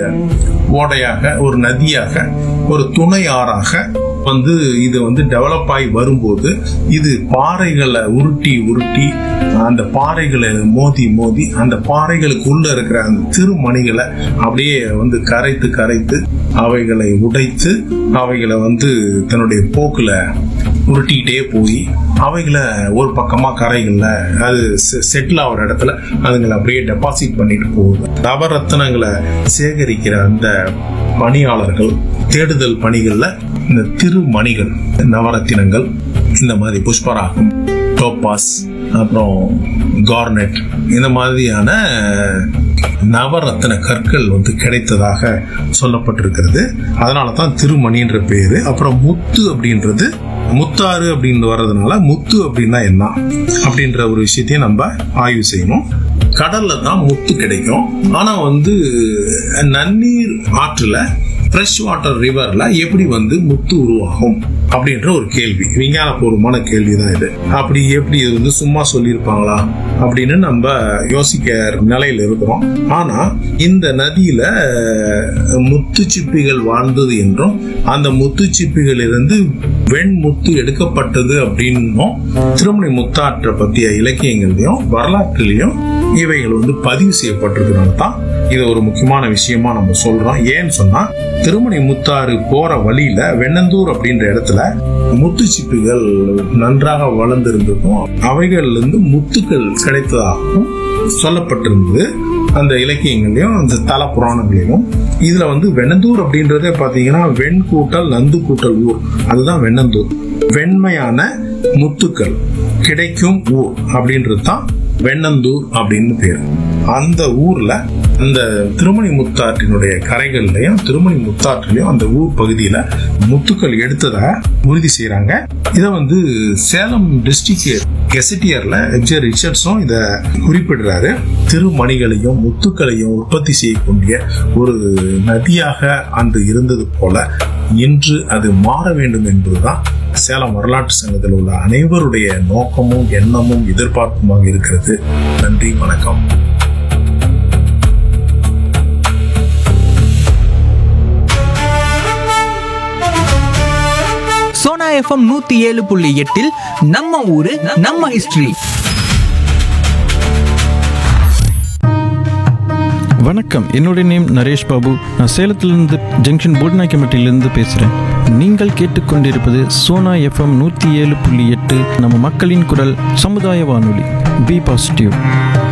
ஓடையாக, ஒரு நதியாக, ஒரு துணை ஆறாக இது டெவலப் ஆகி வரும்போது இது பாறைகளை உருட்டி உருட்டி அந்த பாறைகளை மோதி மோதி அந்த பாறைகளுக்குள்ள இருக்கிற அந்த திருமணிகளை அப்படியே கரைத்து கரைத்து அவைகளை உடைத்து அவைகளை தன்னுடைய போக்குல உருட்டிக்கிட்டே போய் அவைகளை ஒரு பக்கமா கரைகள்ல அது செட்டில் ஆகிற இடத்துல அதுங்களை அப்படியே டெபாசிட் பண்ணிட்டு போகுது. நவரத்தினங்களை சேகரிக்கிற அந்த பணியாளர்கள் தேடுதல் பணிகள்ல இந்த திருமணிகள், நவரத்தினங்கள், இந்த மாதிரி புஷ்பராகம், டோபாஸ், அப்புறம் கார்னெட், இந்த மாதிரியான நவரத்தின கற்கள் கிடைத்ததாக சொல்லப்பட்டிருக்கிறது. அதனாலதான் திருமணின்ற பேரு. அப்புறம் முத்து அப்படின்றது, முத்தாறு அப்படின்னு வர்றதுனால முத்து அப்படின்னா என்ன அப்படின்ற ஒரு விஷயத்தையும் நம்ம ஆய்வு செய்யணும். கடல்ல தான் முத்து கிடைக்கும். ஆனா நன்னீர் ஆற்றுல, ஃப்ரெஷ் வாட்டர் ரிவர்ல எப்படி முத்து உருவாகும் அப்படின்ற ஒரு கேள்வி, விஞ்ஞானபூர்வமான கேள்விதான் இது. அப்படி எப்படி இது சும்மா சொல்லியிருப்பாங்களா அப்படின்னு நம்ம யோசிக்க நிலையில இருக்கிறோம். ஆனா இந்த நதியில முத்துச்சிப்பிகள் வாழ்ந்தது என்றும் அந்த முத்துச்சிப்பிகள் இருந்து வெண்முத்து எடுக்கப்பட்டது அப்படின்னும் திருமணி முத்தாற்றை பற்றிய இலக்கியங்கள்லயும் வரலாற்றுலயும் இவைகள் பதிவு செய்யப்பட்டிருக்கிறனால தான் இது ஒரு முக்கியமான விஷயமா நம்ம சொல்றோம். ஏன்னு சொன்னா, திருமணி முத்தாறு போற வழியில வெண்ணந்தூர் அப்படின்ற இடத்துல முத்துச்சிப்பிகள் நன்றாக வளர்ந்திருந்ததும் அவைகள்ல இருந்து முத்துக்கள் கிடைத்ததாகவும் சொல்லப்பட்டிருந்தது அந்த இலக்கியங்களையும் அந்த தல புராணங்களிலும். இதுல வெண்ணந்தூர் அப்படின்றதே பாத்தீங்கன்னா வெண் கூட்டல் நந்து கூட்டல் ஊர், அதுதான் வெண்ணந்தூர். வெண்மையான முத்துக்கள் கிடைக்கும் ஊர் அப்படின்றது தான் வெண்ணந்தூர் அப்படின்னு பேரு. அந்த ஊர்ல அந்த திருமணி முத்தாற்றினுடைய கரைகள்லயும் திருமணி முத்தாற்றிலையும் அந்த ஊர் பகுதியில முத்துக்கள் எடுத்ததா உறுதி செய்யறாங்க. இத சேலம் டிஸ்ட்ரிக்ட் கெசட்டியர்ல எம்ஜிஆர் ரிச்சர்ட்ஸும் இத குறிப்பிடுறாரு. திருமணிகளையும் முத்துக்களையும் உற்பத்தி செய்யக்கூடிய ஒரு நதியாக அன்று இருந்தது போல இன்று அது மாற வேண்டும் என்பதுதான் சேலம் வரலாற்று சங்கத்தில் உள்ள அனைவருடைய நோக்கமும் எண்ணமும் எதிர்பார்ப்புமாக இருக்கிறது. நன்றி, வணக்கம். சோனா FM 107.8 நம்ம ஊரு நம்ம ஹிஸ்டரி. வணக்கம், என்னுடைய நேம் நரேஷ் பாபு. நான் சேலத்திலிருந்து ஜங்ஷன் போட்னாக்கிமட்டிலிருந்து பேசுகிறேன். நீங்கள் கேட்டுக்கொண்டிருப்பது சோனா FM 107.8 நம்ம மக்களின் குரல் சமுதாய வானொலி. B positive.